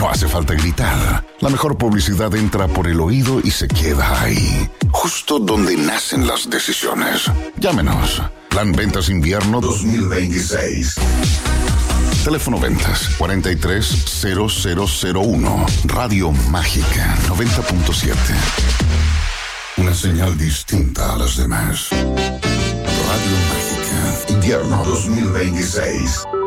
No hace falta gritar. La mejor publicidad entra por el oído y se queda ahí, justo donde nacen las decisiones. Llámenos. Plan Ventas Invierno 2026. Teléfono Ventas 430001. Radio Mágica 90.7. Una señal distinta a las demás. Radio Mágica Invierno 2026.